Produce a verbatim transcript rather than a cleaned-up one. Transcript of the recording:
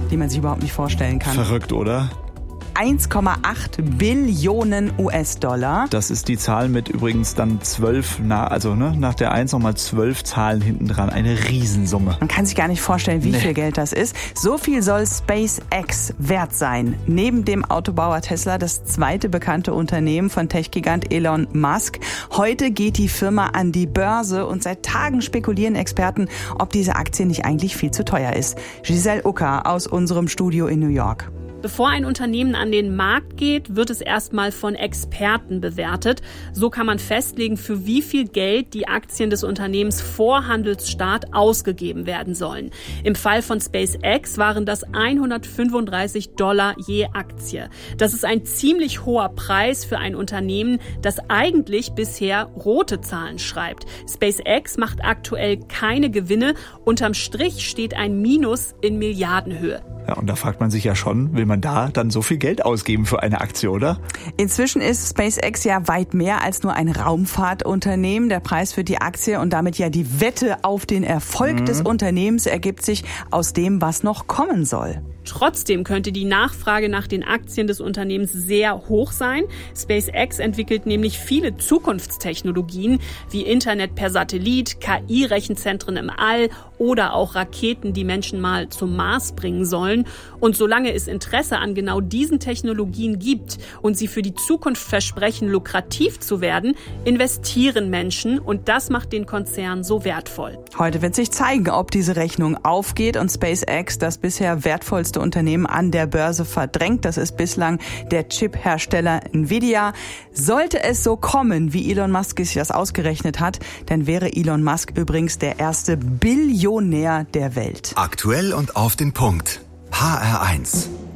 die man sich überhaupt nicht vorstellen kann. Verrückt, oder? eins Komma acht Billionen U S-Dollar. Das ist die Zahl mit übrigens dann zwölf, na, also ne, nach der eins nochmal zwölf Zahlen hinten dran. Eine Riesensumme. Man kann sich gar nicht vorstellen, wie nee. viel Geld das ist. So viel soll SpaceX wert sein. Neben dem Autobauer Tesla das zweite bekannte Unternehmen von Tech-Gigant Elon Musk. Heute geht die Firma an die Börse und seit Tagen spekulieren Experten, ob diese Aktie nicht eigentlich viel zu teuer ist. Giselle Ucker aus unserem Studio in New York. Bevor ein Unternehmen an den Markt geht, wird es erstmal von Experten bewertet. So kann man festlegen, für wie viel Geld die Aktien des Unternehmens vor Handelsstart ausgegeben werden sollen. Im Fall von SpaceX waren das hundertfünfunddreißig Dollar je Aktie. Das ist ein ziemlich hoher Preis für ein Unternehmen, das eigentlich bisher rote Zahlen schreibt. SpaceX macht aktuell keine Gewinne. Unterm Strich steht ein Minus in Milliardenhöhe. Ja, und da fragt man sich ja schon, will man da dann so viel Geld ausgeben für eine Aktie, oder? Inzwischen ist SpaceX ja weit mehr als nur ein Raumfahrtunternehmen. Der Preis für die Aktie und damit ja die Wette auf den Erfolg mhm. des Unternehmens ergibt sich aus dem, was noch kommen soll. Trotzdem könnte die Nachfrage nach den Aktien des Unternehmens sehr hoch sein. SpaceX entwickelt nämlich viele Zukunftstechnologien wie Internet per Satellit, K I-Rechenzentren im All oder auch Raketen, die Menschen mal zum Mars bringen sollen. Und solange es Interesse an genau diesen Technologien gibt und sie für die Zukunft versprechen, lukrativ zu werden, investieren Menschen und das macht den Konzern so wertvoll. Heute wird sich zeigen, ob diese Rechnung aufgeht und SpaceX das bisher wertvollste Unternehmen an der Börse verdrängt. Das ist bislang der Chip-Hersteller Nvidia. Sollte es so kommen, wie Elon Musk sich das ausgerechnet hat, dann wäre Elon Musk übrigens der erste Billionär der Welt. Aktuell und auf den Punkt. H R eins.